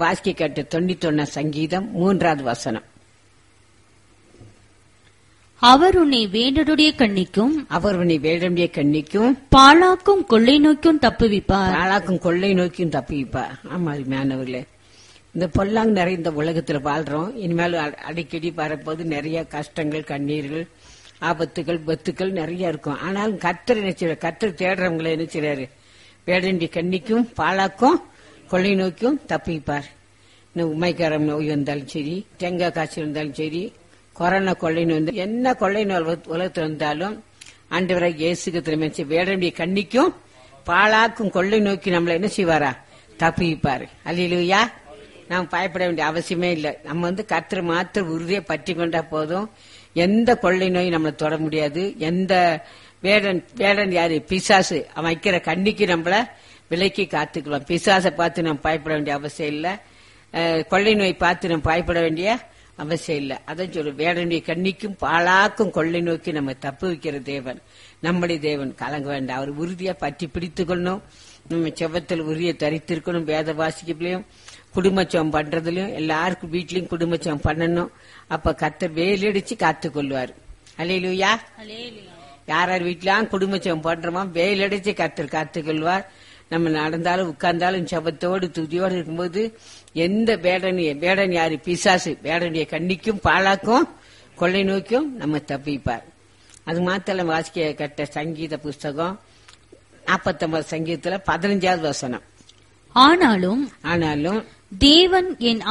வாசிக்க கேட்ட 91 சங்கீதம் 3வது வசனம். அவர் உன்னை வேடருடைய கண்ணிக்கும் அவர் உன்னை வேடனுடைய கண்ணிக்கும் பாழாக்கும் கொள்ளை நோய்க்கும் தப்புவிப்பார். பாழாக்கும் கொள்ளை நோக்கியும் தப்பிப்பார். ஆமா அருமையானவர்களே, இந்த பொல்லாங் நிறைந்த உலகத்துல வாழ்றோம். இனிமேல் அடிக்கடி வரப்போது நிறைய கஷ்டங்கள், கண்ணீர்கள், ஆபத்துகள், பத்துக்கள் நிறைய இருக்கும். ஆனாலும் கர்த்தர் நினைச்சாரு, கர்த்தர் தேடுறவங்களை நினைச்சாரு வேடனுடைய கண்ணிக்கும் பாழாக்கும் கொள்ளை நோக்கியும் தப்பிப்பார். உமைக்காரம் நோய் வந்தாலும் சரி, தேங்காய் காய்ச்சல் வந்தாலும் சரி, கொரோனா கொள்ளை நோய் வந்து என்ன கொள்ளை நோய் உலகத்தில் வந்தாலும் ஆண்டவராக இயேசு கிறிஸ்து வேடனுடைய கண்ணிக்கும் பாழாக்கும் கொள்ளை நோக்கி நம்மள என்ன செய்வாரா? தப்பிப்பாரு. அல்லேலூயா. நாம் பயப்பட வேண்டிய அவசியமே இல்லை. நம்ம கர்த்தரை மாத்திர உறுதியை பற்றி கொண்டா போதும். எந்த கொள்ளை நோய் நம்மளை தொட முடியாது. எந்த வேடன் யாரு? பிசாசு. அவன் வைக்கிற கண்ணிக்கு நம்மள விலைக்கு காத்துக்கலாம். பிசாசை பார்த்து நம்ம பயப்பட வேண்டிய அவசியம் இல்லை. கொள்ளை நோய் பார்த்து நம்ம பயப்பட வேண்டிய அவசியம் இல்லை. அதான் சொல்லு, வேடனுடைய கண்ணிக்கும் பாழாக்கும் கொள்ளை நோக்கி நம்ம தப்பு வைக்கிற தேவன் நம்முடைய தேவன். கலங்க வேண்டாம். அவர் உறுதியா பற்றி பிடித்துக் கொள்ளணும். நம்ம செவத்தில் உறுதியை தரித்திருக்கணும். வேத வாசிக்கலையும் குடும்பச்சம் பண்றதுலயும் எல்லாருக்கும் வீட்லயும் குடும்பச்சம் பண்ணணும். அப்ப கர்த்தர் வேலடிச்சு காத்துக் கொள்வார். அல்லேலூயா. யார் வீட்லயும் குடும்பச்சம் பண்றோமோ வேலடிச்சு கர்த்தர் காத்துக் கொள்வார். நம்ம நடந்தாலும் உட்கார்ந்தாலும் செபத்தோடு துதியோடு இருக்கும்போது எந்த வேடன் யாரு? பிசாசு. வேடனுடைய கண்ணிக்கும் பாழாக்கும் கொள்ளை நோக்கியும் நம்ம தப்பிப்பார். அது மாத்திரம் வாசிக்க கட்ட சங்கீத புஸ்தகம் 49 சங்கீதத்துல 15வது வசனம். ஆனாலும் தேவன் என்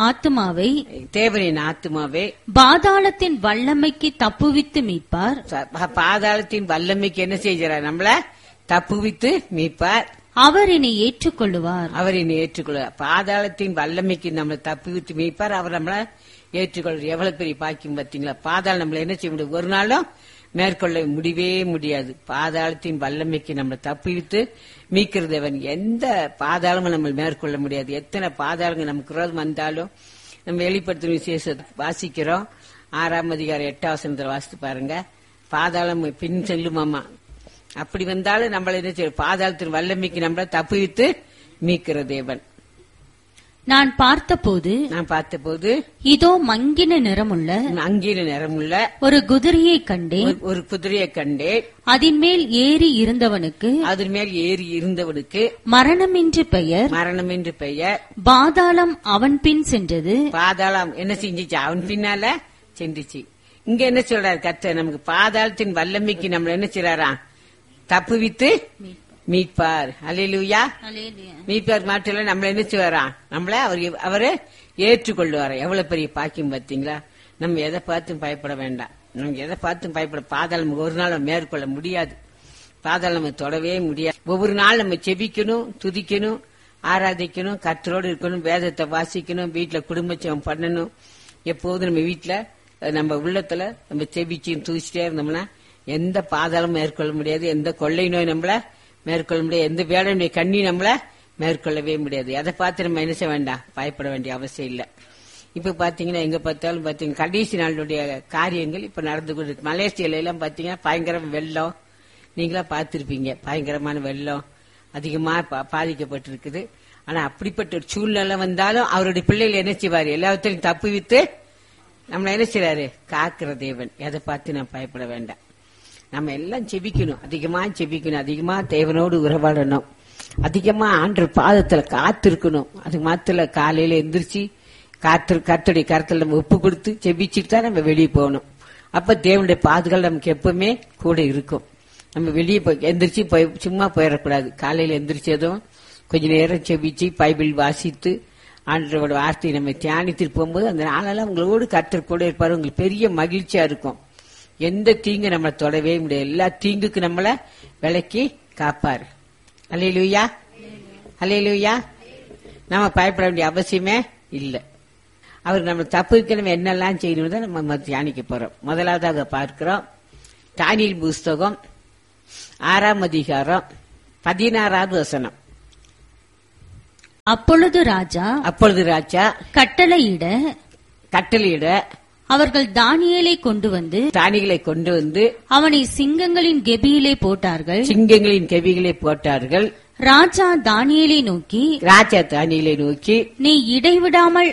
ஆத்துமாவை பாதாளத்தின் வல்லமைக்கு தப்புவித்து மீட்பார். பாதாளத்தின் வல்லமைக்கு என்ன செய்கிறார்? நம்மள தப்புவித்து மீட்பார். அவர் என்னை ஏற்றுக்கொள்ளுவார். பாதாளத்தின் வல்லமைக்கு நம்மளை தப்புவித்து மீட்பார். அவர் நம்மள ஏற்றுக்கொள்வார். எவ்வளவு பெரிய பாக்கியம் பார்த்தீங்களா? பாதாளம் நம்மள என்ன செய்ய முடியும்? ஒரு நாளும் மேற்கொள்ள முடியவே முடியாது. பாதாளத்தின் வல்லமைக்கு நம்மளை தப்புவித்து மீட்கிறதவன். எந்த பாதாளமும் நம்ம மேற்கொள்ள முடியாது. எத்தனை பாதாளங்கள் நமக்கு விரோதம் வந்தாலும் நம்ம வெளிப்படுத்தும் விசேஷத்தை வாசிக்கிறோம். 6ஆம் அதிகாரம் 8ஆம் வசனத்துல வாசித்து பாருங்க. பாதாளம் பின் செல்லுமாமா. அப்படி வந்தாலும் நம்மள என்ன செய்ய? பாதாளத்தின் வல்லமைக்கு நம்மள தப்புவித்து மீட்கிற தேவன். நான் பார்த்தபோது இதோ மங்கின நிறமுள்ள ஒரு குதிரையை கண்டேன். அதன் மேல் ஏறி இருந்தவனுக்கு மரணமென்று பெயர். பாதாளம் அவன் பின் சென்றது. பாதாளம் என்ன செஞ்சிச்சு? அவன் பின்னால சென்றுச்சு. இங்க என்ன சொல்றாரு கர்த்தர்? நமக்கு பாதாளத்தின் வல்லமைக்கு நம்மள என்ன செய்றாரா? தப்புவித்து மீட்பார். அல்லேலூயா. மீட்பார் மாட்டில நம்மள என்ன செய்வாரா? நம்மள அவரு ஏற்றுக்கொள்வாரா? எவ்வளவு பெரிய பாக்கியம் பார்த்தீங்களா? நம்ம எதை பார்த்தும் பயப்பட வேண்டாம். நமக்கு எதை பார்த்தும் பயப்பட பாதாளம் ஒரு நாள் மேற்கொள்ள முடியாது. பாதாளம் நம்ம தொடவே முடியாது. ஒவ்வொரு நாள் நம்ம செபிக்கணும், துதிக்கணும், ஆராதிக்கணும், கர்த்தரோடு இருக்கணும், வேதத்தை வாசிக்கணும், வீட்டுல குடும்பச்சம் பண்ணணும். எப்போதும் நம்ம வீட்டுல நம்ம உள்ளத்துல நம்ம செபிச்சு துதிச்சிட்டே இருந்தோம்னா எந்த பாதாளமும் மேற்கொள்ள முடியாது. எந்த கொள்ளை நோய் நம்மள மேற்கொள்ள முடியாது. எந்த வேடனுடைய கண்ணி நம்மள மேற்கொள்ளவே முடியாது. அதை பார்த்து நம்ம என்ன செய்ய வேண்டாம்? பயப்பட வேண்டிய அவசியம் இல்லை. இப்ப பாத்தீங்கன்னா எங்க பார்த்தாலும் பாத்தீங்கன்னா கடைசி நாளுடைய காரியங்கள் இப்ப நடந்து கொண்டு இருக்கு. மலேசியால எல்லாம் பாத்தீங்கன்னா பயங்கர வெள்ளம். நீங்களா பார்த்திருப்பீங்க. பயங்கரமான வெள்ளம் அதிகமா பாதிக்கப்பட்டிருக்குது. ஆனா அப்படிப்பட்ட ஒரு சூழ்நிலை வந்தாலும் அவருடைய பிள்ளைகள் என்ன செய்வாரு? எல்லாத்தையும் தப்புவித்து நம்மள என்ன செய்றாரு? காக்கிற தேவன். எதை பார்த்து நம்ம பயப்பட வேண்டாம். நம்ம எல்லாம் செபிக்கணும், அதிகமா செபிக்கணும், அதிகமா தேவனோடு உறவாடணும், அதிகமா ஆண்டவர் பாதத்துல காத்திருக்கணும். அது மாத்திர காலையில எந்திரிச்சு கர்த்தருடைய கருத்துல நம்ம ஒப்பு கொடுத்து செபிச்சுட்டு தான் நம்ம வெளியே போகணும். அப்ப தேவனுடைய பாதுகாப்பு நமக்கு எப்பவுமே கூட இருக்கும். நம்ம வெளியே எந்திரிச்சு சும்மா போயிடக்கூடாது. காலையில எந்திரிச்சதும் கொஞ்ச நேரம் செபிச்சு பைபிள் வாசித்து ஆண்டவரோட வார்த்தையை நம்ம தியானித்து போகும்போது அந்த நாளெல்லாம் உங்களோடு கர்த்தர் கூட இருப்பாரு. உங்களுக்கு பெரிய மகிழ்ச்சியா இருக்கும். எந்த தீங்கு நம்மளை தொடவே முடியாது. எல்லா தீங்குக்கு நம்மள விலக்கி காப்பாரு. அல்லேலூயா. அல்லேலூயா. நம்ம பயப்பட வேண்டிய அவசியமே இல்லை. அவர் நம்ம தப்புக்கு நம்ம என்னெல்லாம் செய்யணும் தான் நம்ம தியானிக்க போறோம். முதலாவதாக பார்க்கிறோம் தானியேல் புஸ்தகம் 6ஆம் அதிகாரம் 16வது வசனம். அப்பொழுது ராஜா கட்டளையிட அவர்கள் தானியேலை கொண்டு வந்து அவனை சிங்கங்களின் கெபியிலே போட்டார்கள். ராஜா தானியேலை நோக்கி நீ இடைவிடாமல்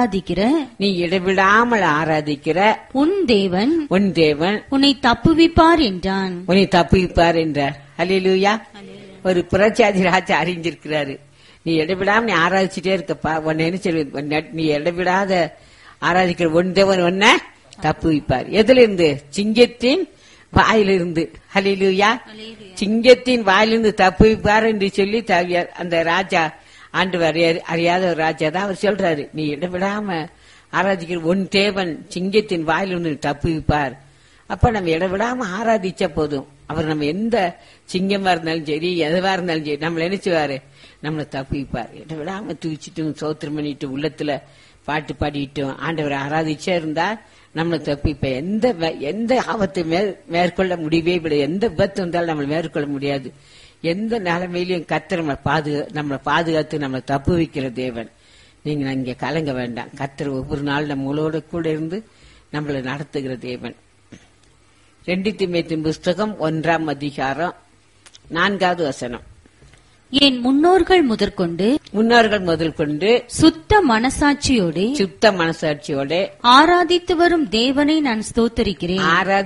ஆராதிக்கிற உன் தேவன் உன்னை தப்புவிப்பார் என்றான். என்றார். அல்லேலூயா. ஒரு புரட்சாதி ராஜா அறிஞ்சிருக்கிறாரு. நீ இடைவிடாம நீ ஆராதிச்சுட்டே இருக்கப்பா, உன்னை என்ன சொல்லுவ, நீ இடைவிடாத ஆராதிக்கிற உன் தேவன் உன்னை தப்புவிப்பார். எதுல இருந்து? சிங்கத்தின் வாயிலிருந்து. அல்லேலூயா. சிங்கத்தின் வாயிலிருந்து தப்புவிப்பார் என்று சொல்லி அந்த ராஜா, ஆண்டவர் அறியாத ஒரு ராஜா தான் அவர் சொல்றாரு, நீ இடைவிடாம ஆராதிக்கிற உன் தேவன் சிங்கத்தின் வாயிலிருந்து தப்புவிப்பார். அப்ப நம்ம இடைவிடாம ஆராதிச்ச போதும் அவர் நம்ம எந்த சிங்கமா இருந்தாலும் சரி, எதுவா இருந்தாலும் சரி, நம்மள நினைச்சுவாரு, நம்மளை தப்புவிப்பார். இடைவிடாம தூச்சிட்டும் சோத்திரம் பண்ணிட்டு உள்ளத்துல பாட்டு பாடிட்டும் ஆண்டவரை ஆராதிச்சா இருந்தா நம்மளை தப்புவிப்ப. எந்த ஆபத்து மேற்கொள்ள முடியவே விட, எந்த விபத்து வந்தாலும் நம்மளை மேற்கொள்ள முடியாது. எந்த நிலைமையிலும் கர்த்தர் நம்மளை பாதுகாத்து நம்மளை தப்பு வைக்கிற தேவன். நீங்க இங்க கலங்க வேண்டாம். கர்த்தர் ஒவ்வொரு நாள் நம்மளோட கூட இருந்து நம்மளை நடத்துகிற தேவன். 2 தீமோத்தேயுவின் புஸ்தகம் 1ஆம் அதிகாரம் 4வது வசனம். என் முன்னோர்கள் முதல் கொண்டு சுத்த மனசாட்சியோட ஆராதித்து வரும் தேவனை நான் ஸ்தோத்தரிக்கிறேன்.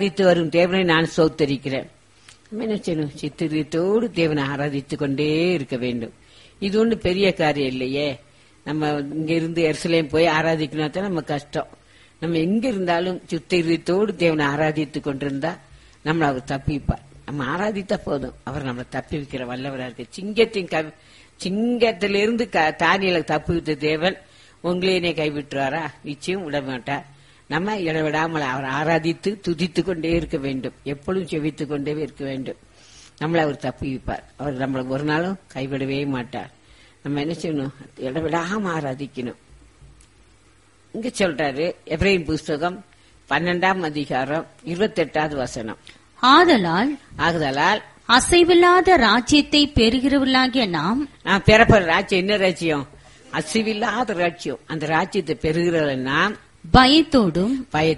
என்ன செய்யணும்? சித்திரத்தோடு தேவனை ஆராதித்துக் கொண்டே இருக்க வேண்டும். இது ஒண்ணு பெரிய காரியம் இல்லையே. நம்ம இங்க இருந்து எருசலேம் போய் ஆராதிக்கணும் தான் நம்ம கஷ்டம். நம்ம எங்க இருந்தாலும் சித்திரத்தோடு தேவனை ஆராதித்துக் கொண்டிருந்தா நம்மள அவர் தப்பிப்பார். நம்ம ஆராதித்தா போதும், அவர் நம்மளை தப்பி வைக்கிற வல்லவரா இருக்கு. சிங்கத்திலிருந்து தானியலை தப்பி விட்ட தேவன் உங்களையே கைவிட்டுவாரா? நிச்சயம் விட மாட்டார். நம்ம இடவிடாமல் அவர் ஆராதித்து துதித்துக் கொண்டே இருக்க வேண்டும். எப்பொழுதும் செவித்துக் கொண்டே இருக்க வேண்டும். நம்மளை அவர் தப்பி வைப்பார். அவர் நம்மளை ஒரு நாளும் கைவிடவே மாட்டார். நம்ம என்ன செய்யணும்? இடவிடாம ஆராதிக்கணும். இங்க சொல்றாரு எபிரேயர் புஸ்தகம் 12ஆம் அதிகாரம் 28வது வசனம். ஆதலால் அசைவில்லாத ராஜ்யத்தை பெறுகிறவர்களாகிய நாம் பெறப்படுற ராஜ்யம் என்ன ராஜ்யம்? அசைவில்லாத ராஜ்யம். அந்த ராஜ்யத்தை பெறுகிறவர்கள் நாம் பயத்தோடும்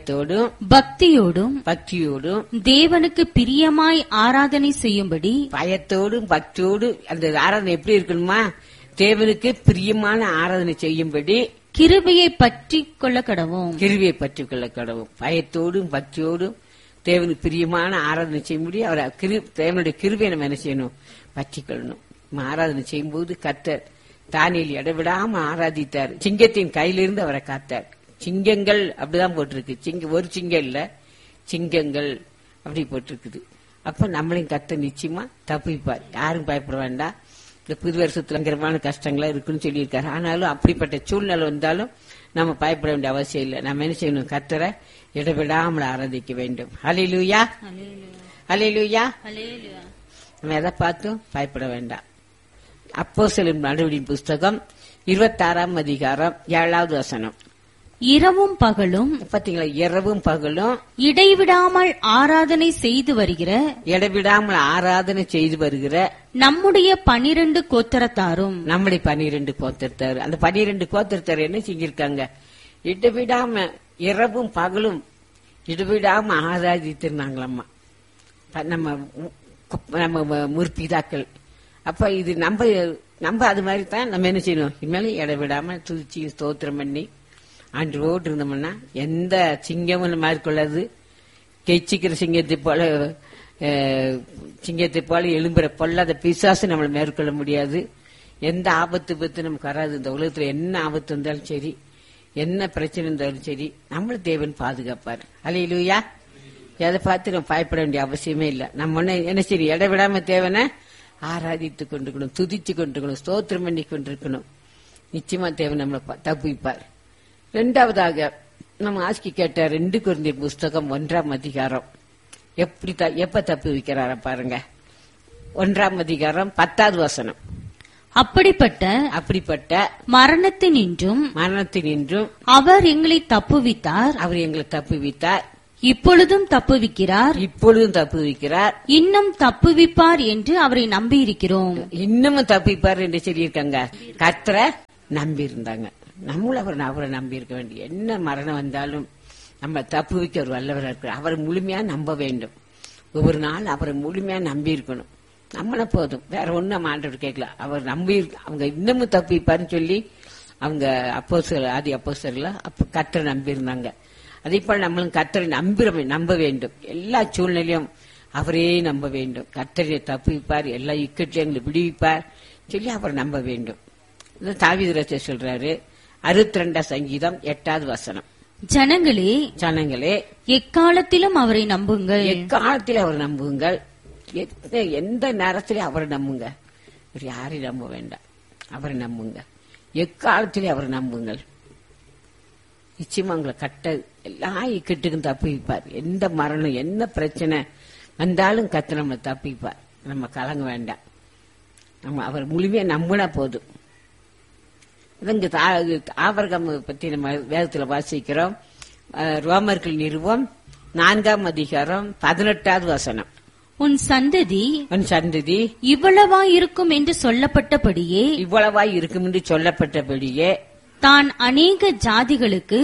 பக்தியோடும் தேவனுக்கு பிரியமாய் ஆராதனை செய்யும்படி. பயத்தோடும் பக்தியோடு அந்த ஆராதனை எப்படி இருக்கணுமா? தேவனுக்கு பிரியமான ஆராதனை செய்யும்படி கிருபையை பற்றி கொள்ள கடவும். பயத்தோடும் பக்தியோடும் தேவனுக்கு பிரியமான ஆராதனை செய்யும்படி அவர் தேவனுடைய கிருபையை நம்ம என்ன செய்யணும்? பற்றி கொள்ளணும். ஆராதனை செய்யும்போது கர்த்தர் தானியேல் இடைவிடாம ஆராதித்தார். சிங்கத்தின் கையிலிருந்து அவரை காத்தார். சிங்கங்கள் அப்படிதான் போட்டிருக்கு. ஒரு சிங்கம் இல்ல, சிங்கங்கள் அப்படி போட்டிருக்குது. அப்ப நம்மளையும் கர்த்தர் நிச்சயமா தப்பிப்பார். யாரும் பயப்பட வேண்டாம். இந்த புது வருஷத்துல பயங்கரமான கஷ்டங்களா இருக்குன்னு சொல்லியிருக்காரு. ஆனாலும் அப்படிப்பட்ட சூழ்நிலை வந்தாலும் நம்ம பயப்பட வேண்டிய அவசியம் இல்லை. நம்ம என்ன செய்யணும்? கர்த்தரை இடைவிடாமல் ஆராதிக்க வேண்டும். ஹல்லேலூயா, ஹல்லேலூயா. நம்ம எதை பார்த்தும் பயப்பட வேண்டாம். அப்போஸ்தலர் நடவடிக்கையின் புஸ்தகம் 26ஆம் அதிகாரம் 7வது வசனம். இரவும் பகலும், பாத்தீங்களா? இரவும் பகலும் இடைவிடாமல் ஆராதனை செய்து வருகிற நம்முடைய 12 கோத்திரத்தாரும். அந்த 12 கோத்திரத்தார் என்ன செஞ்சிருக்காங்க? இடைவிடாம இரவும் பகலும் இடைவிடாம ஆராதித்திருந்தாங்களம்மா நம்ம முற்பிதாக்கள். அப்ப இது நம்ம அது மாதிரி தான் நம்ம என்ன செய்யணும்? இனிமேல இடைவிடாம துதிச்சு ஸ்தோத்திரம் பண்ணி ஆண்டோடு இருந்தோம்னா எந்த சிங்கமும் மேற்கொள்ளாது. கெச்சிக்கிற சிங்கத்தை போல எழும்புற பொல்லாத பிசாசு நம்மளை மேற்கொள்ள முடியாது. எந்த ஆபத்து நமக்கு வராது. இந்த உலகத்துல என்ன ஆபத்து இருந்தாலும் சரி, என்ன பிரச்சனை இருந்தாலும் சரி, நம்மள தேவன் பாதுகாப்பாரு. அல்லேலூயா. எதை பார்த்து நம்ம பயப்பட வேண்டிய அவசியமே இல்லை. நம்ம என்ன சரி இடைவிடாம தேவனை ஆராதித்துக் கொண்டிருக்கணும், துதிச்சு கொண்டிருக்கணும், ஸ்தோத்திரம் பண்ணி கொண்டிருக்கணும். நிச்சயமா தேவன் நம்மளை தப்புவிப்பார். 2வதாக நம்ம ஆஸ்கி கேட்ட 2 கொரிந்தியர் புஸ்தகம் 1ஆம் அதிகாரம் எப்ப தப்பு வைக்கிறார பாருங்க. 1ஆம் அதிகாரம் 10வது வசனம். அப்படிப்பட்ட மரணத்தினின்றும் அவர் எங்களை தப்புவித்தார். இப்பொழுதும் தப்புவிக்கிறார். இன்னும் தப்புவிப்பார் என்று அவரை நம்பி இருக்கிறோம். இன்னமும் தப்புவிப்பார் என்று சொல்லியிருக்காங்க. கர்த்தரை நம்பி இருந்தாங்க. நம்மளும் அவரை நம்பி இருக்க வேண்டிய. என்ன மரணம் வந்தாலும் நம்ம தப்புவிக்க ஒரு வல்லவராக இருக்கிறார். அவரை முழுமையா நம்ப வேண்டும். ஒவ்வொரு நாள் அவரை முழுமையா நம்பி இருக்கணும். நம்மள போதும், வேற ஒண்ணும் நம்ம ஆண்டவர் கேட்கல. அவர் நம்பி அவங்க இன்னமும் தப்பிப்பாருன்னு சொல்லி அவங்க ஆதி அப்போஸ்தலர்ல கர்த்தரை நம்பி இருந்தாங்க. அதே போல நம்மளும் கர்த்தரை நம்ப வேண்டும். எல்லா சூழ்நிலையும் அவரே நம்ப வேண்டும். கர்த்தரை தப்பிப்பார், எல்லா இக்கட்டிலும் எங்களை விடுவிப்பார் சொல்லி அவர் நம்ப வேண்டும். தாவீது ராஜா சொல்றாரு 62 சங்கீதம் 8வது வசனம், ஜனங்களே எக்காலத்திலும் அவரை நம்புங்கள். எக்காலத்திலும் அவர் நம்புங்கள். எந்த நேரத்திலும் அவரை நம்புங்க. யாரையும் நம்ப வேண்டாம், அவரை நம்புங்க. எக்காலத்திலே அவரை நம்புங்கள். நிச்சயமா உங்களை எல்லா இக்கட்டுக்கும் தப்பிப்பார். எந்த மரணம் என்ன பிரச்சனை வந்தாலும் கர்த்தர் நம்மளை தப்பிப்பார். நம்ம கலங்க வேண்டாம். நம்ம அவர் முழுமையா நம்பினா போதும். ஆபிரகாம் பத்தி நம்ம வேதத்துல வாசிக்கிறோம். ரோமர்கள் நிறுவம் 4ஆம் அதிகாரம் 18வது வசனம், உன் சந்ததி இவ்வளவாய் இருக்கும் என்று சொல்லப்பட்டபடியே தான் அநேக ஜாதிகளுக்கு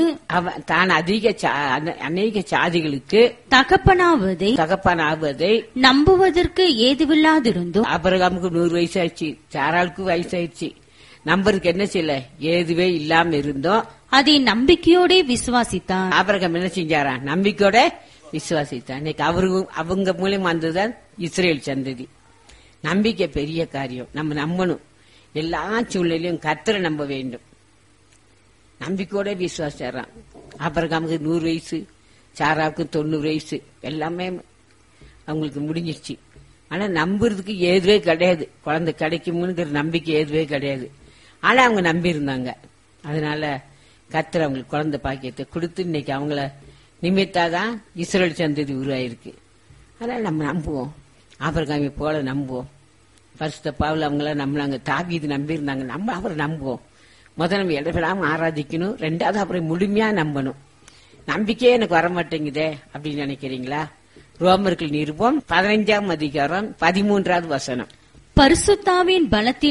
தகப்பனாவதை நம்புவதற்கு ஏதுவில்லாதிருந்தும். ஆபிரகாமுக்கு 100 வயசு ஆயிடுச்சு, சாராளுக்கு வயசாயிடுச்சு, நம்பருக்கு என்ன செய்யல, ஏதுவே இல்லாம இருந்தோம். அதை நம்பிக்கையோட விசுவாசித்தான். ஆபிரகாம் என்ன செஞ்சாரா, நம்பிக்கையோட விசுவாசித்தான். இன்னைக்கு அவங்க மூலியமா வந்ததுதான் இஸ்ரேல் சந்ததி. நம்பிக்கை பெரிய காரியம். நம்ம நம்பணும். எல்லா சூழ்நிலையும் கர்த்தரை நம்ப வேண்டும். நம்பிக்கையோட விசுவாசிச்சாராம். ஆபிரகாமுக்கு 100 வயசு, சாராவுக்கு 90 வயசு, எல்லாமே அவங்களுக்கு முடிஞ்சிருச்சு. ஆனா நம்புறதுக்கு ஏதுவே கிடையாது. குழந்தை கிடைக்கும்ங்கிற நம்பிக்கை ஏதுவே கிடையாது. ஆனா அவங்க நம்பி இருந்தாங்க. அதனால கர்த்தர் அவங்களுக்கு குழந்தை பாக்கியத்தை கொடுத்து இன்னைக்கு அவங்கள நிமித்தாதான் இஸ்ரேல் சந்ததி உருவாயிருக்கு. அதனால நம்ம நம்புவோம், ஆபிரகாமை போல நம்புவோம். பரிசுத்த பவுல் அவங்கள நம்பினாங்க, தாவீது நம்பி இருந்தாங்க. நம்ம அவரை நம்புவோம். முதல்ல நம்ம இடப்படாம ஆராதிக்கணும். 2வது அவரை முழுமையா நம்பணும். நம்பிக்கையே எனக்கு வரமாட்டேங்குதே அப்படின்னு நினைக்கிறீங்களா? ரோமர்கள் நிருபம் 15ஆம் அதிகாரம் 13வது வசனம், பரிசுத்தாவின்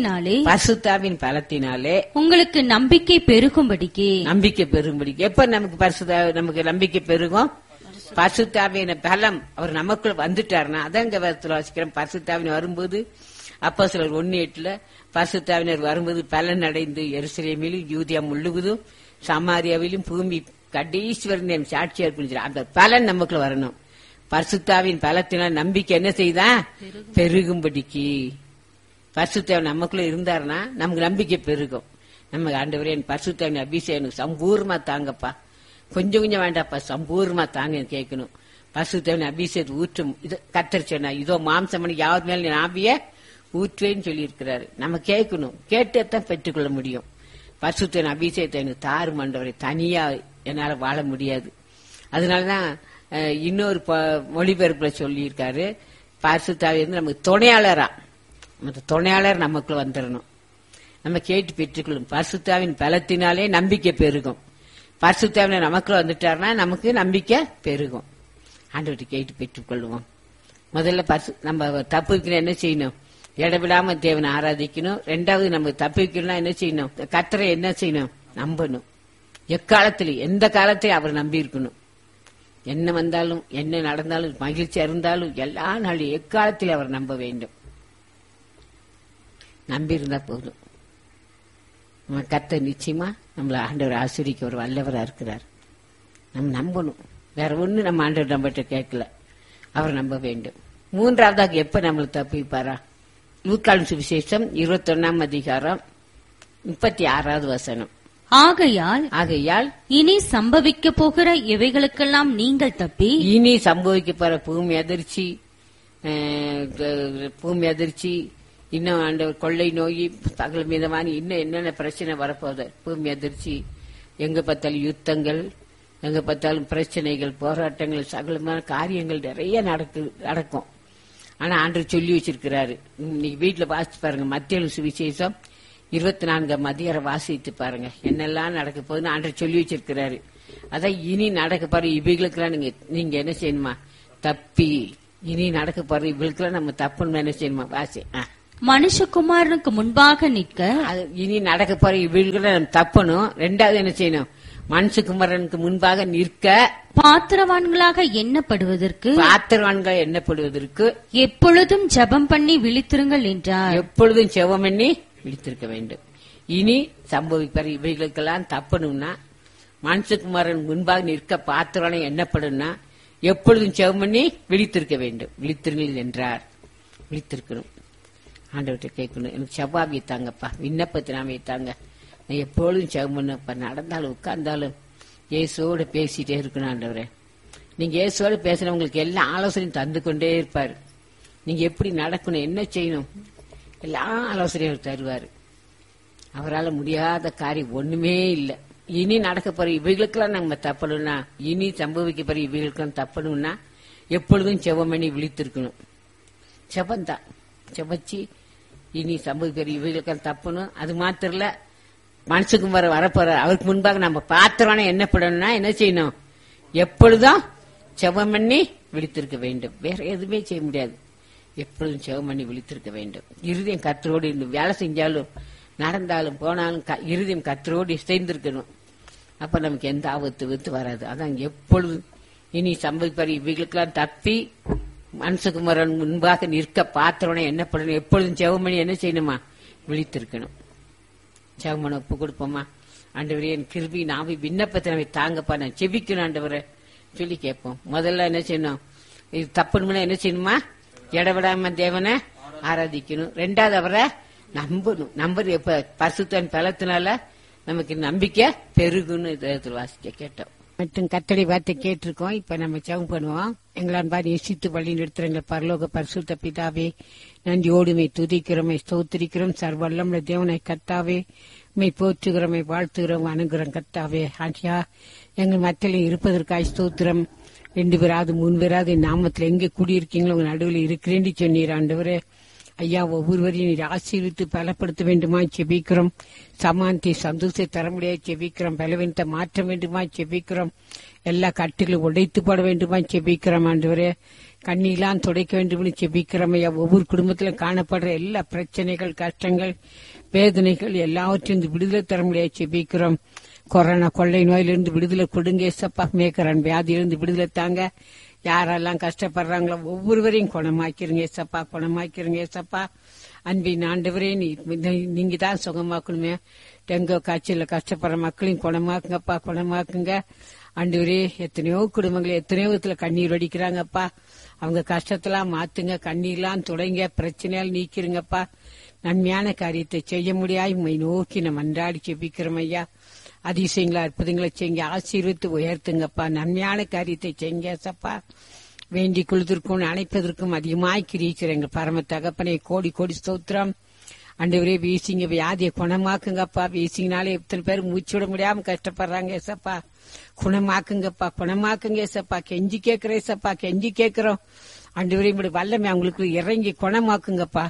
பலத்தினாலே உங்களுக்கு நம்பிக்கை பெருகும்படிக்கு. எப்ப நமக்கு நம்பிக்கை பெருகும்? பரிசுத்தாவின் பலம் அவர் நமக்குள்ள வந்துட்டாருன்னா, அதான் இங்க வேதத்துல வாசிக்கிறோம். பரிசுத்தாவின் வரும்போது அப்போஸ்தலர் 1:8 பரிசுத்தாவினர் வரும்போது பலன் அடைந்து எருசலேமிலும் யூதியா முழுவதும் சமாரியாவிலும் பூமி கடைசிவரன் சாட்சியா இருப்பிச்சு. அந்த பலன் நமக்குள்ள வரணும். பரிசுத்தாவின் பலத்தினால் நம்பிக்கை என்ன செய்தா, பெருகும்படிக்கு. பரிசுத்தாவின் நமக்குள்ள இருந்தாருன்னா நமக்கு நம்பிக்கை பெருகும். நம்ம ஆண்டவரே பரிசுத்தாவின் அபிஷேகம் சம்பூர்ணமா தாங்கப்பா, கொஞ்சம் கொஞ்சம் வேண்டாப்பா, சம்பூர்ணமா தாங்க கேட்கணும். பரிசுத்தாவின் அபிஷேகத்தை ஊற்றும். இது கர்த்தர் சொன்னா, இதோ மாம்சமணி யாவது மேல ஆவிய ஊற்றுவேன்னு சொல்லி இருக்கிறாரு. நம்ம கேட்கணும், கேட்டதான் பெற்றுக்கொள்ள முடியும். பரிசுத்தாவின் அபிஷேகத்தை எனக்கு தாரும் ஆண்டவரே, தனியா என்னால வாழ முடியாது. அதனாலதான் இன்னொரு மொழிபெயர்ப்புல சொல்லி இருக்காரு, பரிசுத்தாவி வந்து நமக்கு துணையாளரா, துணையாளர் நமக்குள்ள வந்துடணும். நம்ம கேட்டு பெற்றுக்கொள்ளும். பரிசுத்தாவின் பலத்தினாலே நம்பிக்கை பெருகும். பரிசுத்தாவின நமக்குள்ள வந்துட்டாருன்னா நமக்கு நம்பிக்கை பெருகும். ஆண்டவர்கிட்ட கேட்டு பெற்றுக்கொள்வோம். முதல்ல நம்ம தப்புக்கு என்ன செய்யணும்? இடவிடாம தேவனை ஆராதிக்கணும். 2வது நம்ம தப்பிக்கணும்னா என்ன செய்யணும்? கர்த்தரை என்ன செய்யணும்? நம்பணும். எக்காலத்திலும் எந்த காலத்திலும் அவர் நம்பி இருக்கணும். என்ன வந்தாலும் என்ன நடந்தாலும் மகிழ்ச்சியா இருந்தாலும் எல்லா நாளும் எக்காலத்திலும் அவர் நம்ப வேண்டும். நம்பி இருந்தா போதும். நம்ம கர்த்தர் நிச்சயமா நம்மள ஆண்டவர் ஆசிரிக்க ஒரு வல்லவரா இருக்கிறார். நம்ம நம்பணும். வேற ஒண்ணு நம்ம ஆண்டவர் நம்மகிட்ட கேட்கல, அவர் நம்ப வேண்டும். 3வதாக எப்ப நம்மளை தப்பிப்பாரா? லூக்காவின் சுவிசேஷம் 21ஆம் அதிகாரம் 36வது வசனம், ஆகையால் இனி சம்பவிக்க போகிற இவைகளுக்கெல்லாம் நீங்கள் தப்பி. இனி சம்பவிக்க போற பூமி அதிர்ச்சி, இன்னும் ஆண்டவர் கொள்ளை நோய், சகல மீதமான இன்னும் என்னென்ன பிரச்சனை வரப்போகுது. பூமி அதிர்ச்சி, எங்க பார்த்தாலும் யுத்தங்கள், எங்க பார்த்தாலும் பிரச்சனைகள், போராட்டங்கள், சகலமான காரியங்கள் நிறைய நடக்கும். ஆனா ஆண்டவர் சொல்லி வச்சிருக்கிறாரு. இன்னைக்கு வீட்டுல வாசிச்சு பாருங்க, மத்திய சுவிசேஷம் 24ஆம் அதிகாரம் வாசித்து பாருங்க, என்னெல்லாம் நடக்க போகுதுன்னு ஆண்டவர் சொல்லி வச்சிருக்கிறாரு. அதான் இனி நடக்க போற இவைகளுக்கெல்லாம் நீங்க என்ன செய்யணுமா? தப்பி. இனி நடக்க போற இவளுக்கெல்லாம் நம்ம தப்புன்னு என்ன செய்யணுமா? வாசி. மனுஷகுமாரனுக்கு முன்பாக நிற்க. இனி நடக்க போற இவளுக்கெல்லாம் நம்ம தப்பணும். 2வது என்ன செய்யணும்? மனுஷகுமாரனுக்கு முன்பாக நிற்க பாத்திரவான்களாக எண்ணப்படுவதற்கு எப்பொழுதும் ஜெபம் பண்ணி விழித்திருங்கள் என்றார். எப்பொழுதும் ஜெபம் பண்ணி விழித்திருக்க வேண்டும். இனி சம்பவிப்பார் இவைகளுக்கெல்லாம் தப்பணும்னா, மனுஷகுமாரன் முன்பாக நிற்க பாத்திரவான எண்ணப்படும்னா எப்பொழுதும் ஜெபம் பண்ணி விழித்திருக்க வேண்டும். விழித்திருங்கள் என்றார். விழித்திருக்கணும். ஆண்டவர்கிட்ட கேட்கணும், எனக்கு செவ்வாய் தாங்கப்பா, விண்ணப்பத்தை நான் வைத்தாங்க, நான் எப்பொழுதும் ஜெபம் பண்ணப்பா, நடந்தாலும் உட்கார்ந்தாலும் இயேசுவோடு பேசிட்டே இருக்கணும். ஆண்டவரே, நீங்க இயேசுவோடு பேசுறவங்களுக்கு எல்லா ஆலோசனையும் தந்து கொண்டே இருப்பாரு. நீங்க எப்படி நடக்கணும், என்ன செய்யணும், எல்லா ஆலோசனையும் தருவாரு. அவரால் முடியாத காரியம் ஒண்ணுமே இல்லை. இனி நடக்க போற இவைகளுக்கெல்லாம் நம்ம தப்பணும்னா, இனி சம்பவிக்க போற இவைகளுக்கெல்லாம் தப்பணும்னா எப்பொழுதும் ஜெபம் பண்ணி விழித்திருக்கணும். ஜெபந்தான் ஜெபச்சி இனி சம்பவிக்கிற இவைகளுக்கெல்லாம் தப்பணும். அது மாத்திரம் இல்ல, மனுஷகுமார வரப்போற அவருக்கு முன்பாக நம்ம பாத்திரமான எண்ணப்படணும்னா என்ன செய்யணும், எப்பொழுதும் ஜெபம் பண்ணி விழித்திருக்க வேண்டும். வேற எதுவுமே செய்ய முடியாது. எப்பொழுதும் ஜெபம் பண்ணி விழித்திருக்க வேண்டும். இருதயம் கர்த்தரோடு இருந்து வேலை செஞ்சாலும் நடந்தாலும் போனாலும் இருதயம் கர்த்தரோடு இசைந்திருக்கணும். அப்ப நமக்கு எந்த ஆபத்து வராது. அதான் எப்பொழுதும் இனி சம்பவிப்பார் இவைகளுக்கெல்லாம் தப்பி மனுஷகுமாரன் முன்பாக நிற்க பாத்திரனை என்னப்படணும். எப்பொழுதும் ஜெபம் பண்ணி என்ன செய்யணுமா, விழித்திருக்கணும். ஜெபம் பண்ண ஒப்பு கொடுப்போமா. ஆண்டவரே, என் கிருபி நாவி விண்ணப்பத்தை நம்ம தாங்கப்பா, நான் செபிக்கணும் ஆண்டவரை சொல்லி கேட்போம். முதல்ல என்ன செய்யணும், இது தப்பணும்னா என்ன செய்யணுமா, இடவிடாம தேவனை ஆராதிக்கணும். ரெண்டாவது அவரை நம்பணும். நம்பர் எப்ப பரிசுத்தன் பலத்தினால நமக்கு நம்பிக்கை பெருகுன்னு வாசிக்க கேட்டோம். மற்றும் கர்த்தருடைய வார்த்தை கேட்டிருக்கோம். இப்ப நம்ம ஜெபம் பண்ணுவோம். எங்களான் பார் நேசித்து வழி நிறுத்துறங்க பரலோக பரிசுத்த பிதாவே, நன்றியோடுமை துதிக்கிறோமை ஸ்தோத்திரிக்கிறோம். சர்வல்லமுள்ள தேவனை கர்த்தாவே, மை போற்றுகிறோமை வாழ்த்துகிறோம் வணங்குகிறோம் கர்த்தாவே. ஆண்டியா, எங்கள் மத்தியில் இருப்பதற்காக ஸ்தோத்திரம். 2 பேராது 3 பேராது நாமத்தில் எங்கே கூடியிருக்கீங்களோ உங்க நடுவில் இருக்கிறேன்னு சொன்னீர் ஆண்டவரே. ஐயா, ஒவ்வொருவரையும் நீர் ஆசீர்வித்து பலப்படுத்த வேண்டுமா செபிக்கிறோம். சமாந்தி சந்தோஷத்தை தர முடியாது செபிக்கிறோம். பலவீனத்தை மாற்ற வேண்டுமா செபிக்கிறோம். எல்லா கட்டுகளும் உடைத்து போட வேண்டுமா செபிக்கிறோம் ஆண்டவரே. கண்ணீலாம் துடைக்க வேண்டும் செபிக்கிறோம் ஐயா. ஒவ்வொரு குடும்பத்திலும் காணப்படுற எல்லா பிரச்சனைகள், கஷ்டங்கள், வேதனைகள் எல்லாவற்றையும் விடுதலை தர முடியாது செபிக்கிறோம். கொரோனா கொள்ளை நோயிலிருந்து விடுதலை கொடுங்க ஏசப்பா. மேக்கரன் வியாதியிலிருந்து விடுதலை தாங்க. யாரெல்லாம் கஷ்டப்படுறாங்களோ ஒவ்வொருவரையும் குணமாக்கிறீங்க ஏசப்பா, குணமாக்கிறீங்க ஏசப்பா. அன்பின் ஆண்டவரே, நீங்க தான் சுகமாக்கணுமே. டெங்கு காய்ச்சல கஷ்டப்படுற மக்களையும் குணமாக்குங்கப்பா, குணமாக்குங்க ஆண்டவரே. எத்தனையோ குடும்பங்கள் எத்தனையோ விதத்துல கண்ணீர் வடிக்கிறாங்கப்பா. அவங்க கஷ்டத்தெல்லாம் மாத்துங்க, கண்ணீர்லாம் துடைங்க, பிரச்சனையால் நீக்கிறீங்கப்பா. நன்மையான காரியத்தை செய்ய முடியாது உம்மை நோக்கி நம்ம அன்றாடி செபிக்கிறோம் ஐயா. அதிசயங்களா அற்புதங்களை செய்யுங்க, ஆசீர்வித்து உயர்த்துங்கப்பா. நன்மையான காரியத்தை செய்யுங்க சப்பா. வேண்டிக் கொள்வதற்கும் அணைப்பதற்கும் அதிகமாய் கிரிக்கிற எங்கள் பரம தகப்பனை கோடி கோடி ஸ்தோத்திரம். ஆண்டவரே, வீசிங்க, வியாதியை குணமாக்குங்கப்பா. வீசிங்கனாலே எத்தனை பேர் மூச்சு விட முடியாம கஷ்டப்படுறாங்க ஏசப்பா. குணமாக்குங்கப்பா, குணமாக்குங்க ஏசப்பா. கெஞ்சி கேட்கிறேன் ஏசப்பா, கெஞ்சி கேட்கிறோம் ஆண்டவரே. இப்படி வல்லமை அவங்களுக்கு இறங்கி குணமாக்குங்கப்பா.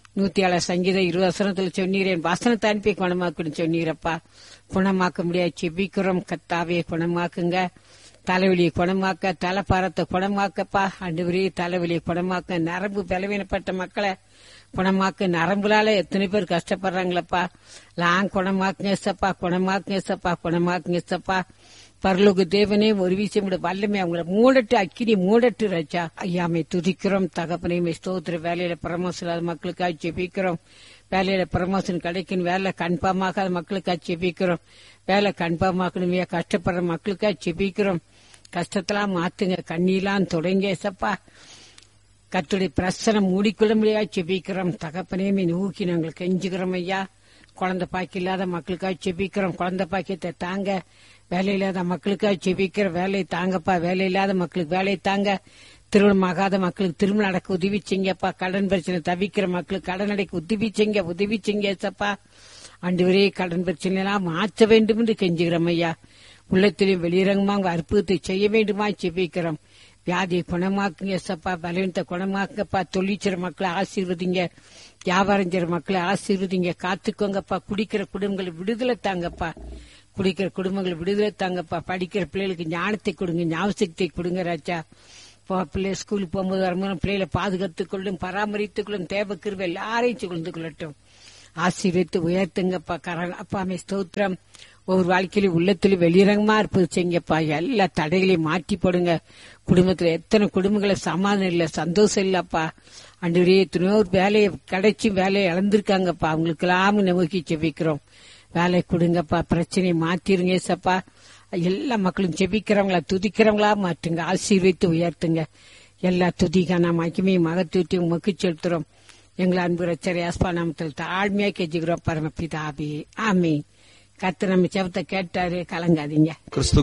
107 சங்கீதம் 20 சொன்னீரேன், வசனத்தை அனுப்பி குணமாக்குன்னு சொன்னீரப்பா. குணமாக்க முடியாது செபிக்கிறோம் கத்தாவே, குணமாக்குங்க. தலைவலியை குணமாக்க, தலைப்பாரத்தை குணமாக்கப்பா ஆண்டவரே. தலைவலியை குணமாக்க, நரம்பு பலவீனப்பட்ட மக்களை குணமாக்க, நரம்புலால எத்தனை பேர் கஷ்டப்படுறாங்களப்பா. குணமாக்குங்க சப்பா, குணமாக்குங்க சப்பா, குணமாக்குங்க சப்பா. பரலோக தேவனே, ஒரு விஷயம் வல்லமை அவங்கள மூடட்டு, அக்கினி மூடட்டு ராஜா. ஐயாமை துதிக்கிறோம் தகப்பனையுமே ஸ்தோத்திர. வேலையில பிரமோஷன் இல்லாத மக்களுக்காக ஜெபிக்கிறோம். வேலையில பிரமோஷன் கிடைக்கும், வேலை கன்ஃபார்மாக மக்களுக்காக ஜெபிக்கிறோம். வேலை கன்ஃபார்மாக்கணுமே, கஷ்டப்படுற மக்களுக்காக ஜெபிக்கிறோம். கஷ்டத்தெல்லாம் மாத்துங்க, கண்ணீலாம் தொடங்க சப்பா. கர்த்தருடைய பிரசனம் மூடிக்கொள்ள முடியாது ஜெபிக்கிறோம் தகப்பனையுமே நோக்கி நாங்கள் கெஞ்சுகிறோம் ஐயா. குழந்தை பாக்கி இல்லாத மக்களுக்காக ஜெபிக்கிறோம், குழந்தை பாக்கியத்தை தாங்க. வேலை இல்லாத மக்களுக்காக ஜெபிக்கிற, வேலை தாங்கப்பா. வேலை இல்லாத மக்களுக்கு வேலை தாங்க. திருமணம் ஆகாத மக்களுக்கு திருமணம் நடக்க உதவி செய்யப்பா. கடன் பிரச்சனை தவிக்கிற மக்களுக்கு கடன் அடைக்க உதவி செய்ய சப்பா. ஆண்டவரே, கடன் பிரச்சனை எல்லாம் மாற்ற வேண்டும் என்று கெஞ்சுகிறோம் ஐயா. உள்ளத்திலும் வெளியிறங்கமாக அற்புதத்தை செய்ய வேண்டுமா ஜெபிக்கிறோம். வியாதியை குணமாக்குங்க சப்பா, பலவீனத்தை குணமாக்குங்கப்பா. தொழிற்சிற மக்களை ஆசீர்வதிங்க, வியாபாரம் செய்ற மக்களை ஆசீர்வதிங்க, காத்துக்கோங்கப்பா. குடிக்கிற குடும்பங்களை விடுதலை தாங்கப்பா, குடிக்கிற குடும்பங்களை விடுதலை தாங்கப்பா. படிக்கிற பிள்ளைகளுக்கு ஞானத்தை கொடுங்க, ஞாபகத்தை கொடுங்க ராஜா. பிள்ளை ஸ்கூலுக்கு போகும்போது வரும்போது பிள்ளைகளை பாதுகாத்துக் கொள்ளும், பராமரித்துக் கொள்ளும். தேவ கிருபை எல்லாரையும் கொண்டு கொள்ளட்டும். ஆசீர்வித்து உயர்த்துங்கப்பா. அப்பாமே ஸ்தோத்திரம். ஒவ்வொரு வாழ்க்கையிலும் உள்ளத்திலும் வெளிரங்கமா இருப்பது செய்யுங்கப்பா. எல்லா தடைகளையும் மாற்றி போடுங்க. குடும்பத்துல எத்தனை குடும்பங்களை சமாதானம் இல்ல, சந்தோஷம் இல்லப்பா. ஆண்டவரே, எத்தனையோ வேலையை கிடைச்சி வேலையை இழந்திருக்காங்கப்பா. அவங்களுக்கு எல்லாம் நோக்கி ஜெபிக்கிறோம். வேலை கொடுங்கப்பா, பிரச்சனையை மாத்திருங்க ஏசப்பா. எல்லா மக்களும் ஜெபிக்கிறவங்களா துதிக்கிறவங்களா மாற்றுங்க, ஆசீர்வித்து உயர்த்துங்க. எல்லா துதிக்கான மகிமையும் மகத்துவத்தையும் உமக்கு செலுத்துறோம். எங்களை அன்பு ரட்சகர் இயேசுவின் நாமத்தில் தாழ்மையா கெஞ்சுகிறோம் பரமபிதாவே, ஆமென். கர்த்தர் நம்ம ஜெபத்தை கேட்டாரு, கலங்காதீங்க.